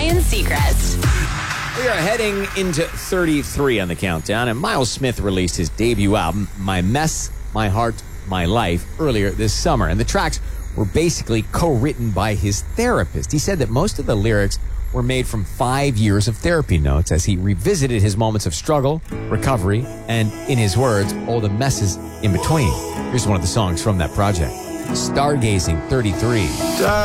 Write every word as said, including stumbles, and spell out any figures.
Ryan Seacrest. We are heading into thirty-three on the countdown, and Miles Smith released his debut album, My Mess, My Heart, My Life, earlier this summer. And the tracks were basically co-written by his therapist. He said that most of the lyrics were made from five years of therapy notes as he revisited his moments of struggle, recovery, and, in his words, all the messes in between. Here's one of the songs from that project, Stargazing thirty-three.